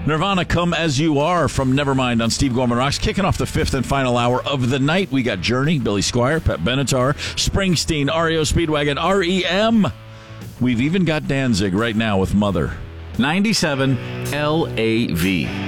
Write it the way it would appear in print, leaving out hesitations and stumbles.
Nirvana, Come As You Are from Nevermind on Steve Gorman Rocks. Kicking off the fifth and final hour of the night, we got Journey, Billy Squier, Pat Benatar, Springsteen, REO Speedwagon, REM. We've even got Danzig right now with Mother. 97 LAV.